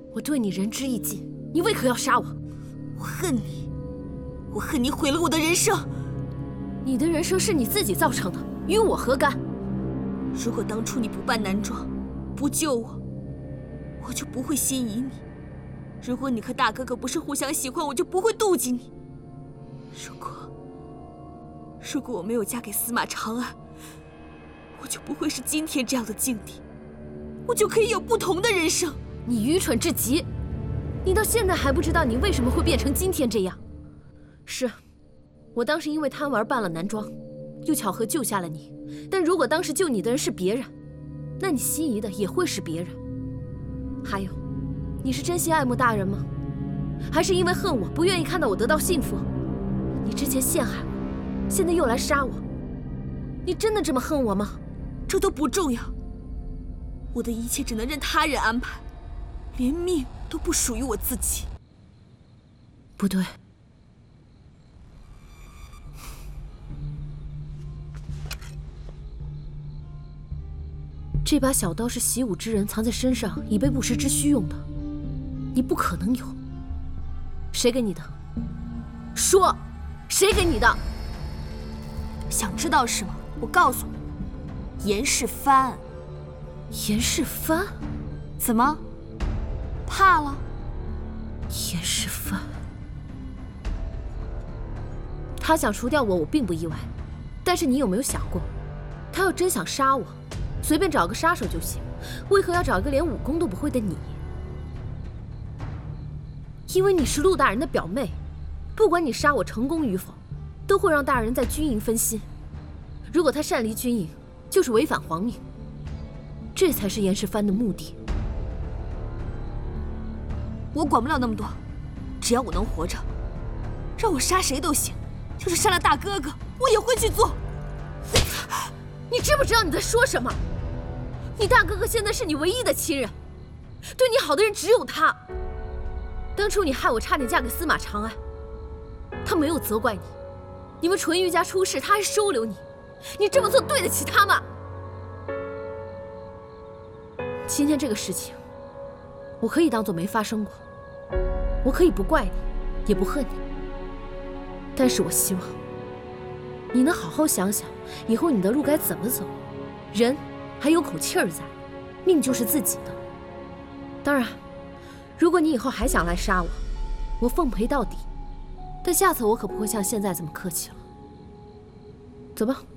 我对你仁至义尽，你为何要杀我？ 我恨你，我恨你毁了我的人生。 你的人生是你自己造成的，与我何干？ 如果当初你不扮男装，不救我，我就不会心仪你；如果你和大哥哥不是互相喜欢，我就不会妒忌你。如果我没有嫁给司马长安，我就不会是今天这样的境地，我就可以有不同的人生。 你愚蠢至极，你到现在还不知道你为什么会变成今天这样。是，我当时因为贪玩扮了男装，又巧合救下了你。但如果当时救你的人是别人，那你心仪的也会是别人。还有，你是真心爱慕大人吗？还是因为恨我，不愿意看到我得到幸福？你之前陷害我，现在又来杀我，你真的这么恨我吗？ 这都不重要，我的一切只能任他人安排，连命都不属于我自己。 不对，这把小刀是习武之人藏在身上，以备不时之需用的。你不可能有。谁给你的？说，谁给你的？ 想知道是吗？我告诉你，严世蕃。 严世蕃？ 怎么？怕了？ 严世蕃，他想除掉我，我并不意外。但是你有没有想过，他要真想杀我，随便找个杀手就行，为何要找一个连武功都不会的你？因为你是陆大人的表妹，不管你杀我成功与否，都会让大人在军营分心。如果他擅离军营，就是违反皇命，这才是严世蕃的目的。 我管不了那么多，只要我能活着，让我杀谁都行，就是杀了大哥哥，我也会去做。 你知不知道你在说什么？你大哥哥现在是你唯一的亲人，对你好的人只有他。当初你害我差点嫁给司马长安，他没有责怪你，你们纯玉家出事，他还收留你，你这么做对得起他吗？今天这个事情，我可以当做没发生过，我可以不怪你，也不恨你，但是我希望你能好好想想，以后你的路该怎么走。人还有口气儿在，命就是自己的。当然，如果你以后还想来杀我，我奉陪到底。但下次我可不会像现在这么客气了。走吧。